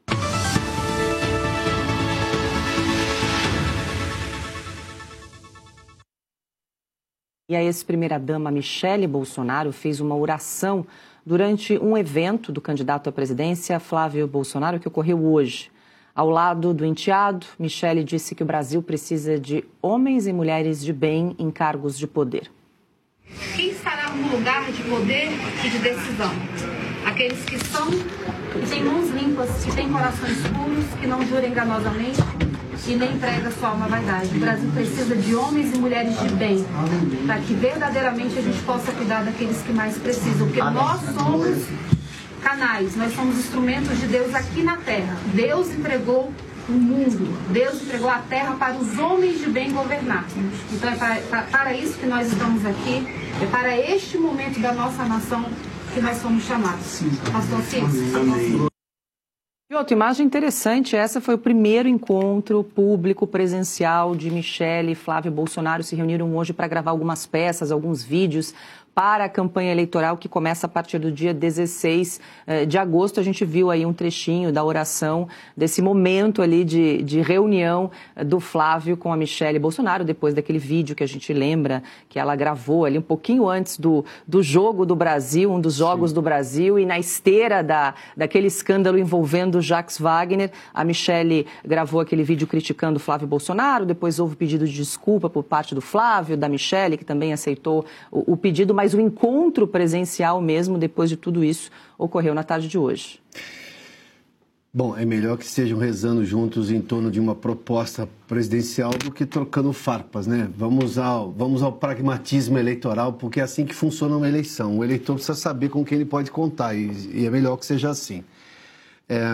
E a ex-primeira-dama Michele Bolsonaro fez uma oração durante um evento do candidato à presidência, Flávio Bolsonaro, que ocorreu hoje. Ao lado do enteado, Michele disse que o Brasil precisa de homens e mulheres de bem em cargos de poder. Quem estará no lugar de poder e de decisão? Aqueles que são, que têm mãos limpas, que têm corações puros, que não juram enganosamente e nem prega sua alma vaidade. O Brasil precisa de homens e mulheres de bem, para que verdadeiramente a gente possa cuidar daqueles que mais precisam, porque nós somos canais, nós somos instrumentos de Deus aqui na Terra. Deus entregou o mundo, Deus entregou a terra para os homens de bem governar. Então é para, para, para isso que nós estamos aqui, é para este momento da nossa nação que nós somos chamados. Pastor Cícero. E outra imagem interessante, essa foi o primeiro encontro público presencial de Michele e Flávio Bolsonaro. Se reuniram hoje para gravar algumas peças, alguns vídeos para a campanha eleitoral que começa a partir do dia dezesseis de agosto. A gente viu aí um trechinho da oração, desse momento ali de, de reunião do Flávio com a Michele Bolsonaro, depois daquele vídeo que a gente lembra que ela gravou ali um pouquinho antes do, do jogo do Brasil, um dos jogos Sim. do Brasil, e na esteira da, daquele escândalo envolvendo Jacques Wagner, a Michele gravou aquele vídeo criticando o Flávio Bolsonaro, depois houve pedido de desculpa por parte do Flávio, da Michele, que também aceitou o, o pedido, mas o encontro presencial mesmo, depois de tudo isso, ocorreu na tarde de hoje. Bom, é melhor que estejam rezando juntos em torno de uma proposta presidencial do que trocando farpas, né? Vamos ao, vamos ao pragmatismo eleitoral, porque é assim que funciona uma eleição. O eleitor precisa saber com quem ele pode contar e, e é melhor que seja assim. É,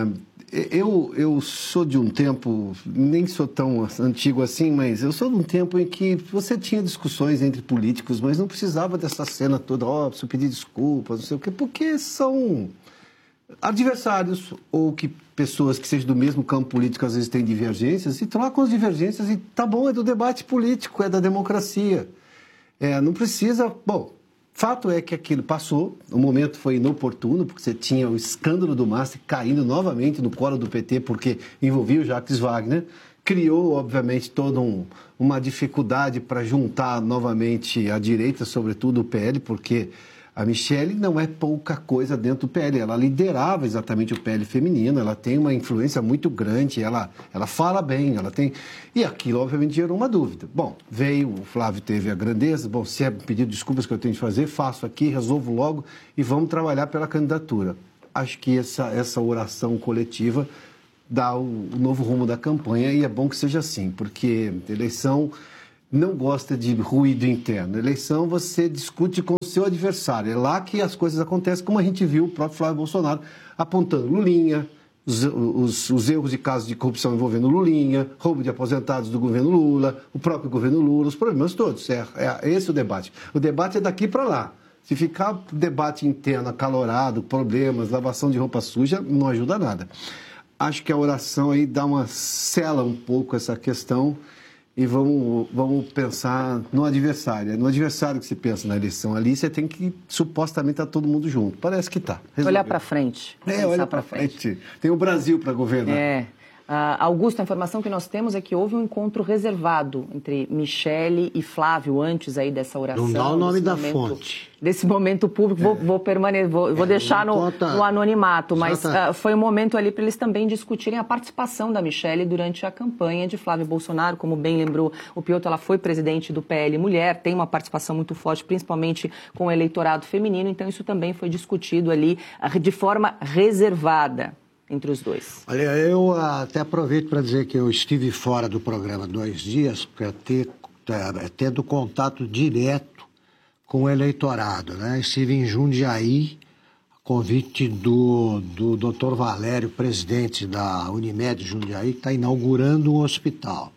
eu, eu sou de um tempo, nem sou tão antigo assim, mas eu sou de um tempo em que você tinha discussões entre políticos, mas não precisava dessa cena toda, ó, oh, preciso pedir desculpas, não sei o quê, porque são adversários ou que pessoas que sejam do mesmo campo político às vezes têm divergências e trocam as divergências e tá bom, é do debate político, é da democracia. É, não precisa... Bom, fato é que aquilo passou, o momento foi inoportuno, porque você tinha o escândalo do Master caindo novamente no colo do P T, porque envolvia o Jacques Wagner, criou, obviamente, toda um, uma dificuldade para juntar novamente a direita, sobretudo o P L, porque a Michelle não é pouca coisa dentro do P L, ela liderava exatamente o P L feminino, ela tem uma influência muito grande, ela, ela fala bem, ela tem... E aquilo, obviamente, gerou uma dúvida. Bom, veio, o Flávio teve a grandeza, bom, se é pedido desculpas que eu tenho de fazer, faço aqui, resolvo logo e vamos trabalhar pela candidatura. Acho que essa, essa oração coletiva dá o, o novo rumo da campanha e é bom que seja assim, porque eleição... não gosta de ruído interno. Eleição você discute com o seu adversário. É lá que as coisas acontecem, como a gente viu o próprio Flávio Bolsonaro apontando Lulinha, os, os, os erros de casos de corrupção envolvendo Lulinha, roubo de aposentados do governo Lula, o próprio governo Lula, os problemas todos. É, é esse o debate. O debate é daqui para lá. Se ficar debate interno, acalorado, problemas, lavação de roupa suja, não ajuda nada. Acho que a oração aí dá uma sela um pouco essa questão. E vamos, vamos pensar no adversário. É no adversário que se pensa na eleição. Ali você tem que, supostamente, estar todo mundo junto. Parece que está. Olhar para frente. É, olhar para frente. frente. Tem o Brasil para governar. É. Uh, Augusto, a informação que nós temos é que houve um encontro reservado entre Michelle e Flávio antes aí dessa oração. Não dá o nome da momento, fonte. Desse momento público, é. vou, vou, permane- vou, é, vou deixar no, conta... no anonimato, mas uh, foi um momento ali para eles também discutirem a participação da Michelle durante a campanha de Flávio Bolsonaro. Como bem lembrou o Piotr, ela foi presidente do P L Mulher, tem uma participação muito forte, principalmente com o eleitorado feminino, então isso também foi discutido ali uh, de forma reservada entre os dois. Olha, eu até aproveito para dizer que eu estive fora do programa dois dias para ter tendo contato direto com o eleitorado, né? Estive em Jundiaí, convite do, do doutor Valério, presidente da Unimed Jundiaí, que está inaugurando um hospital.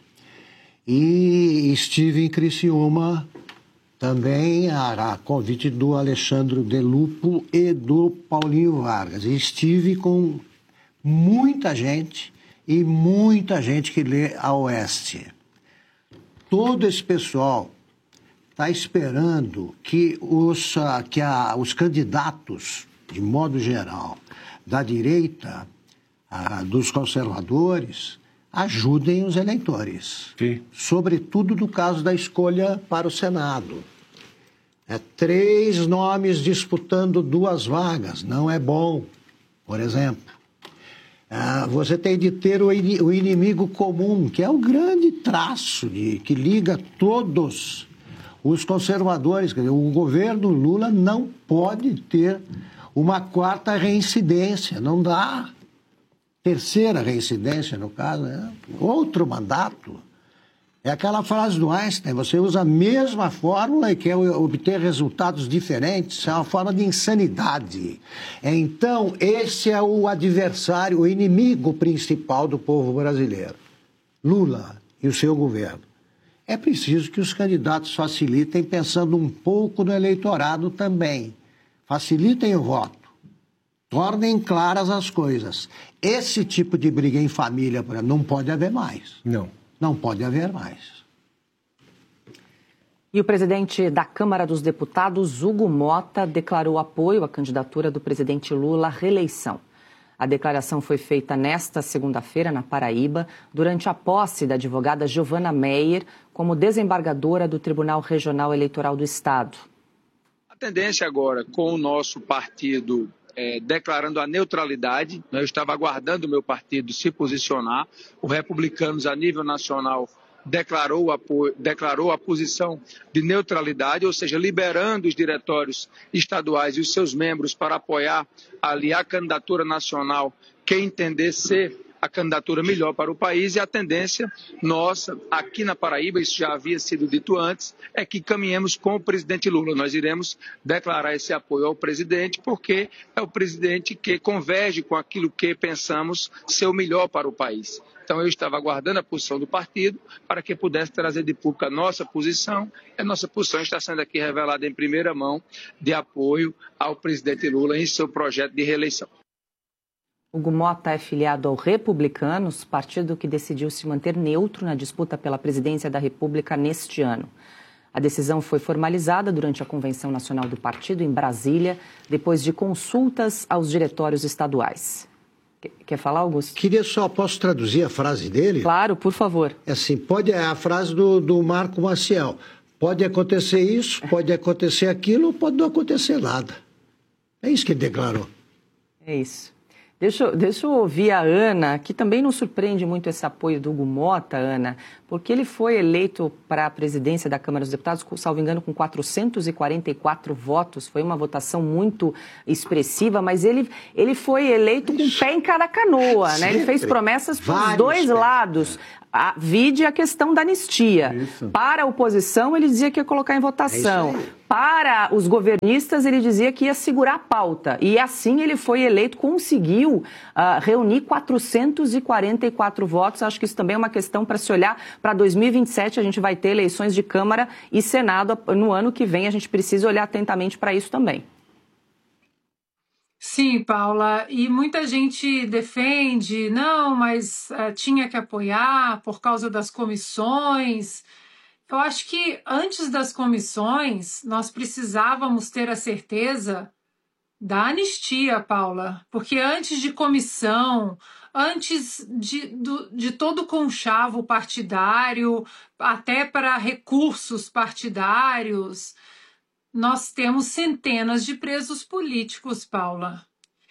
E estive em Criciúma também a, a convite do Alexandre Delupo e do Paulinho Vargas. E estive com muita gente e muita gente que lê a Oeste. Todo esse pessoal está esperando que, os, que a, os candidatos, de modo geral, da direita, a, dos conservadores, ajudem os eleitores. Sim. Sobretudo no caso da escolha para o Senado. É três nomes disputando duas vagas, não é bom, por exemplo. Ah, você tem de ter o, in, o inimigo comum, que é o grande traço de, que liga todos os conservadores. Quer dizer, o governo Lula não pode ter uma quarta reincidência, não dá. Terceira reincidência, no caso, é outro mandato. É aquela frase do Einstein, você usa a mesma fórmula e quer obter resultados diferentes, isso é uma forma de insanidade. Então, esse é o adversário, o inimigo principal do povo brasileiro. Lula e o seu governo. É preciso que os candidatos facilitem, pensando um pouco no eleitorado também. Facilitem o voto. Tornem claras as coisas. Esse tipo de briga em família, por exemplo, não pode haver mais. Não. Não pode haver mais. E o presidente da Câmara dos Deputados, Hugo Mota, declarou apoio à candidatura do presidente Lula à reeleição. A declaração foi feita nesta segunda-feira, na Paraíba, durante a posse da advogada Giovana Meyer como desembargadora do Tribunal Regional Eleitoral do Estado. A tendência agora, com o nosso partido É, declarando a neutralidade, né? Eu estava aguardando o meu partido se posicionar, o Republicanos a nível nacional declarou, apoio, declarou a posição de neutralidade, ou seja, liberando os diretórios estaduais e os seus membros para apoiar ali a candidatura nacional que entender ser a candidatura melhor para o país, e a tendência nossa, aqui na Paraíba, isso já havia sido dito antes, é que caminhemos com o presidente Lula. Nós iremos declarar esse apoio ao presidente, porque é o presidente que converge com aquilo que pensamos ser o melhor para o país. Então, eu estava aguardando a posição do partido para que pudesse trazer de público a nossa posição. A nossa posição está sendo aqui revelada em primeira mão de apoio ao presidente Lula em seu projeto de reeleição. Hugo Mota é filiado ao Republicanos, partido que decidiu se manter neutro na disputa pela presidência da República neste ano. A decisão foi formalizada durante a Convenção Nacional do Partido em Brasília, depois de consultas aos diretórios estaduais. Quer falar, Augusto? Queria só, posso traduzir a frase dele? Claro, por favor. É assim, pode, é a frase do, do Marco Maciel. Pode acontecer isso, pode acontecer aquilo, pode não acontecer nada. É isso que ele declarou. É isso. Deixa, deixa eu ouvir a Ana, que também nos surpreende muito esse apoio do Hugo Mota, Ana, porque ele foi eleito para a presidência da Câmara dos Deputados, salvo engano, com quatrocentos e quarenta e quatro votos. Foi uma votação muito expressiva, mas ele, ele foi eleito com o pé em cada canoa, né? Ele fez promessas para os dois lados. A, vide a questão da anistia. Isso. Para a oposição, ele dizia que ia colocar em votação. É Para os governistas, ele dizia que ia segurar a pauta. E assim ele foi eleito, conseguiu uh, reunir quatrocentos e quarenta e quatro votos. Acho que isso também é uma questão para se olhar para dois mil e vinte e sete. A gente vai ter eleições de Câmara e Senado no ano que vem. A gente precisa olhar atentamente para isso também. Sim, Paula, e muita gente defende, não, mas uh, tinha que apoiar por causa das comissões. Eu acho que antes das comissões, nós precisávamos ter a certeza da anistia, Paula, porque antes de comissão, antes de, do, de todo o conchavo partidário, até para recursos partidários, nós temos centenas de presos políticos, Paula.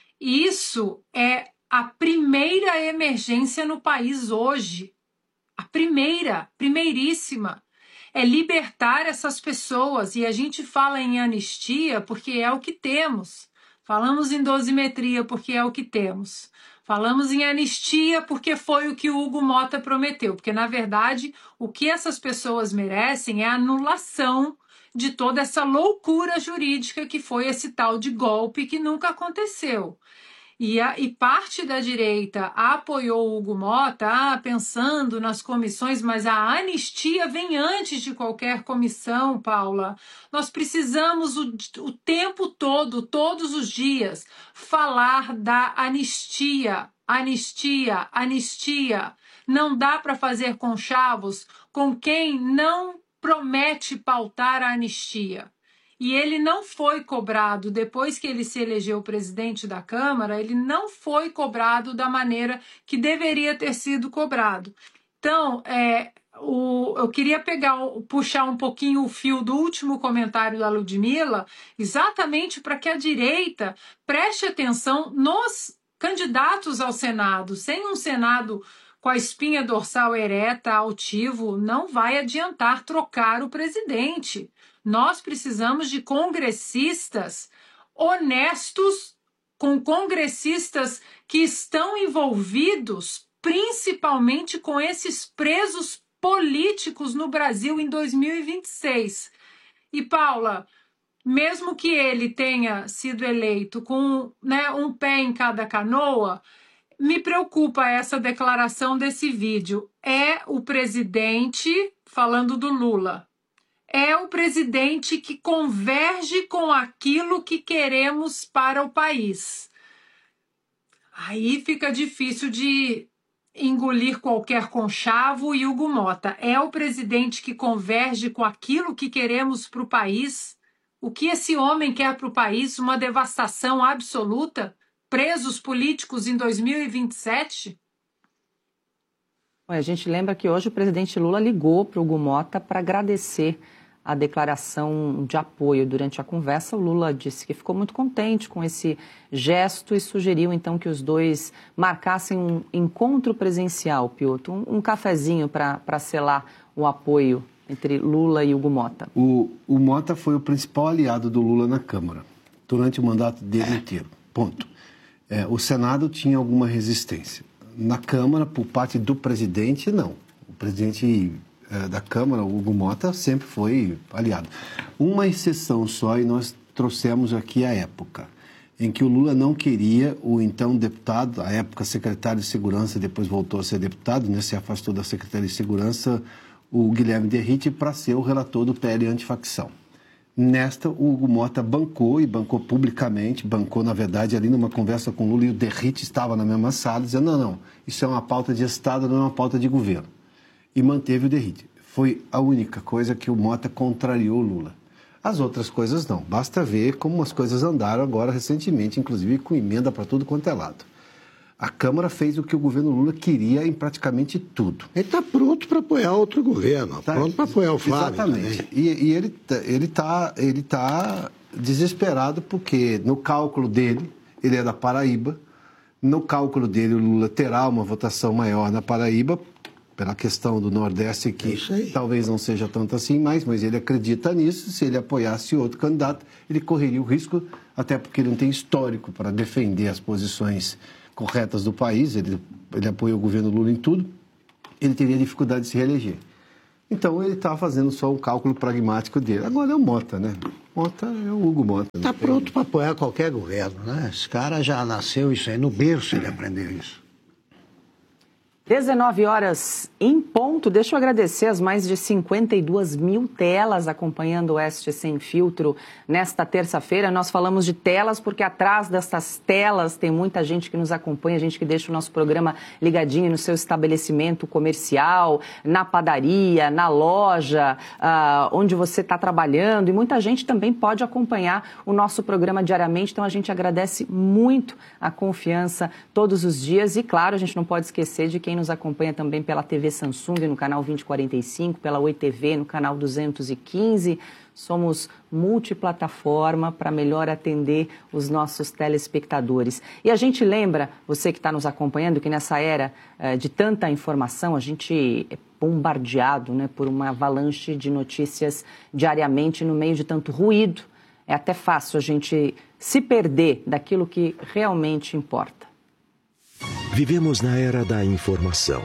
Isso é a primeira emergência no país hoje. A primeira, primeiríssima. É libertar essas pessoas. E a gente fala em anistia porque é o que temos. Falamos em dosimetria porque é o que temos. Falamos em anistia porque foi o que o Hugo Mota prometeu. Porque, na verdade, o que essas pessoas merecem é a anulação de toda essa loucura jurídica que foi esse tal de golpe que nunca aconteceu. E, a, e parte da direita apoiou o Hugo Mota, ah, pensando nas comissões, mas a anistia vem antes de qualquer comissão, Paula. Nós precisamos o, o tempo todo, todos os dias, falar da anistia, anistia, anistia. Não dá para fazer conchavos com quem não promete pautar a anistia. E ele não foi cobrado, depois que ele se elegeu presidente da Câmara, ele não foi cobrado da maneira que deveria ter sido cobrado. Então, é, o, eu queria pegar, puxar um pouquinho o fio do último comentário da Ludmilla, exatamente para que a direita preste atenção nos candidatos ao Senado. Sem um Senado com a espinha dorsal ereta, altivo, não vai adiantar trocar o presidente. Nós precisamos de congressistas honestos, com congressistas que estão envolvidos principalmente com esses presos políticos no Brasil em dois mil e vinte e seis. E, Paula, mesmo que ele tenha sido eleito com, né, um pé em cada canoa, me preocupa essa declaração desse vídeo. É o presidente, falando do Lula, é o presidente que converge com aquilo que queremos para o país. Aí fica difícil de engolir qualquer conchavo e Hugo Mota. É o presidente que converge com aquilo que queremos para o país? O que esse homem quer para o país? Uma devastação absoluta? Presos políticos em dois mil e vinte e sete? A gente lembra que hoje o presidente Lula ligou para o Hugo Mota para agradecer a declaração de apoio. Durante a conversa, o Lula disse que ficou muito contente com esse gesto e sugeriu, então, que os dois marcassem um encontro presencial, Piotr, um, um cafezinho para selar o apoio entre Lula e Hugo Mota. O, o Mota foi o principal aliado do Lula na Câmara, durante o mandato dele inteiro. Ponto. É, o Senado tinha alguma resistência. na Câmara, por parte do presidente, não. O presidente eh, da Câmara, o Hugo Mota, sempre foi aliado. Uma exceção só, e nós trouxemos aqui a época, em que o Lula não queria o então deputado, à época secretário de Segurança, depois voltou a ser deputado, né, se afastou da Secretaria de Segurança, o Guilherme Derrite, para ser o relator do P L antifacção. Nesta, o Hugo Mota bancou, e bancou publicamente, bancou, na verdade, ali numa conversa com o Lula, e o Derrite estava na mesma sala, dizendo, não, não, isso é uma pauta de Estado, não é uma pauta de governo. E manteve o Derrite. Foi a única coisa que o Mota contrariou o Lula. As outras coisas não. Basta ver como as coisas andaram agora recentemente, inclusive com emenda para tudo quanto é lado. A Câmara fez o que o governo Lula queria em praticamente tudo. Ele está pronto para apoiar outro governo, tá, pronto para apoiar o Flávio. Exatamente. E, e ele ele está ele tá desesperado porque no cálculo dele, ele é da Paraíba, no cálculo dele o Lula terá uma votação maior na Paraíba, pela questão do Nordeste, que talvez não seja tanto assim mais, mas ele acredita nisso. Se ele apoiasse outro candidato, ele correria o risco, até porque ele não tem histórico para defender as posições corretas do país, ele, ele apoia o governo Lula em tudo, ele teria dificuldade de se reeleger. Então ele está fazendo só um cálculo pragmático dele. Agora é o Mota, né? Mota é o Hugo Mota. Está pronto para apoiar qualquer governo, né? Esse cara já nasceu isso aí, no berço ele aprendeu isso. dezenove horas em ponto. Deixa eu agradecer as mais de cinquenta e duas mil telas acompanhando o Oeste Sem Filtro nesta terça-feira. Nós falamos de telas porque atrás dessas telas tem muita gente que nos acompanha, gente que deixa o nosso programa ligadinho no seu estabelecimento comercial, na padaria, na loja, uh, onde você está trabalhando. E muita gente também pode acompanhar o nosso programa diariamente. Então a gente agradece muito a confiança todos os dias. E claro, a gente não pode esquecer de quem nos acompanha também pela T V Samsung no canal vinte e quarenta e cinco, pela Oi T V no canal duzentos e quinze. Somos multiplataforma para melhor atender os nossos telespectadores. E a gente lembra, você que está nos acompanhando, que nessa era uh, de tanta informação, a gente é bombardeado, né, por uma avalanche de notícias diariamente no meio de tanto ruído. É até fácil a gente se perder daquilo que realmente importa. Vivemos na era da informação,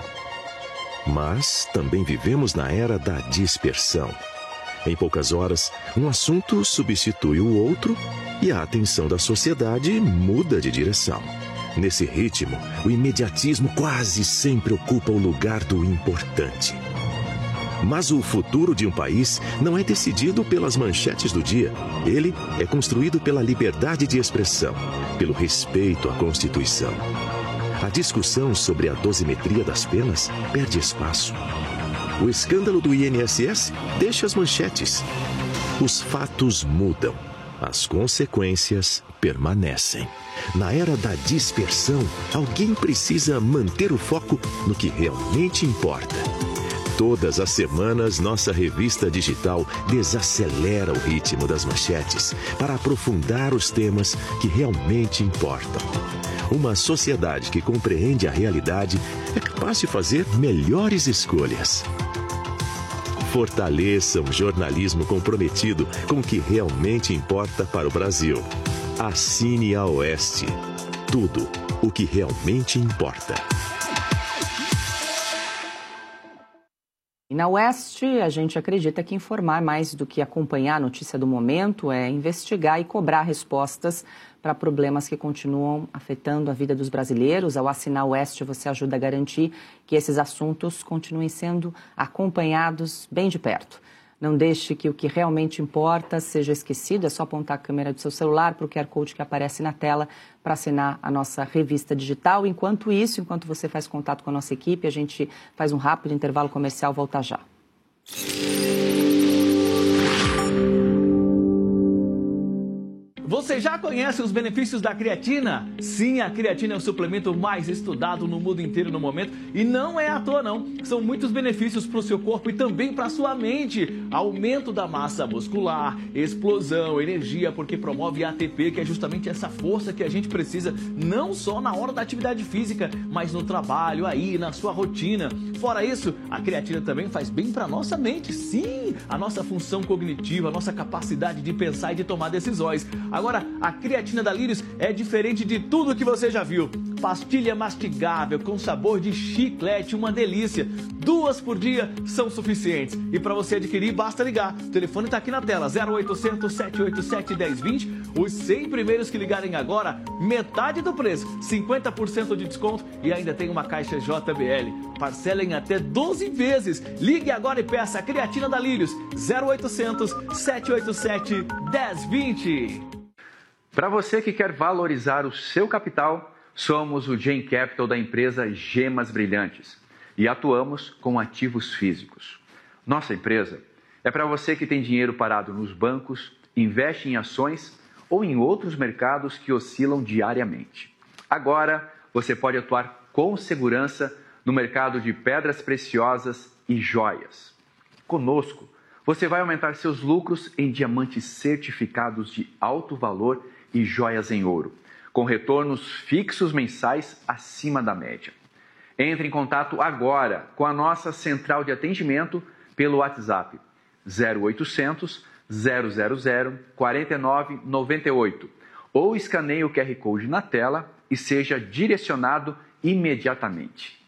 mas também vivemos na era da dispersão. Em poucas horas, um assunto substitui o outro e a atenção da sociedade muda de direção. Nesse ritmo, o imediatismo quase sempre ocupa o lugar do importante. Mas o futuro de um país não é decidido pelas manchetes do dia. Ele é construído pela liberdade de expressão, pelo respeito à Constituição. A discussão sobre a dosimetria das penas perde espaço. O escândalo do I N S S deixa as manchetes. Os fatos mudam. As consequências permanecem. Na era da dispersão, alguém precisa manter o foco no que realmente importa. Todas as semanas, nossa revista digital desacelera o ritmo das manchetes para aprofundar os temas que realmente importam. Uma sociedade que compreende a realidade é capaz de fazer melhores escolhas. Fortaleça um jornalismo comprometido com o que realmente importa para o Brasil. Assine a Oeste. Tudo o que realmente importa. E na Oeste, a gente acredita que informar mais do que acompanhar a notícia do momento é investigar e cobrar respostas para problemas que continuam afetando a vida dos brasileiros. Ao assinar o Oeste, você ajuda a garantir que esses assuntos continuem sendo acompanhados bem de perto. Não deixe que o que realmente importa seja esquecido. É só apontar a câmera do seu celular para o Q R Code que aparece na tela para assinar a nossa revista digital. Enquanto isso, enquanto você faz contato com a nossa equipe, a gente faz um rápido intervalo comercial. Volta já. Você já conhece os benefícios da creatina? Sim, a creatina é o suplemento mais estudado no mundo inteiro no momento e não é à toa não. São muitos benefícios para o seu corpo e também para a sua mente. Aumento da massa muscular, explosão, energia, porque promove A T P, que é justamente essa força que a gente precisa, não só na hora da atividade física, mas no trabalho, aí, na sua rotina. Fora isso, a creatina também faz bem para a nossa mente. Sim, a nossa função cognitiva, a nossa capacidade de pensar e de tomar decisões. Agora, a creatina da Lírios é diferente de tudo que você já viu. pastilha mastigável com sabor de chiclete, uma delícia. Duas por dia são suficientes. E para você adquirir, basta ligar. O telefone está aqui na tela, zero oitocentos, sete oito sete, um zero dois zero. Os cem primeiros que ligarem agora, metade do preço, cinquenta por cento de desconto e ainda tem uma caixa J B L. Parcela em até doze vezes. Ligue agora e peça a creatina da Lírios, zero oitocentos, sete oito sete, um zero dois zero. Para você que quer valorizar o seu capital, somos o Gen Capital da empresa Gemas Brilhantes e atuamos com ativos físicos. Nossa empresa é para você que tem dinheiro parado nos bancos, investe em ações ou em outros mercados que oscilam diariamente. Agora, você pode atuar com segurança no mercado de pedras preciosas e joias. Conosco, você vai aumentar seus lucros em diamantes certificados de alto valor e joias em ouro, com retornos fixos mensais acima da média. Entre em contato agora com a nossa central de atendimento pelo WhatsApp zero oitocentos, zero zero zero, quatro nove nove oito ou escaneie o Q R Code na tela e seja direcionado imediatamente.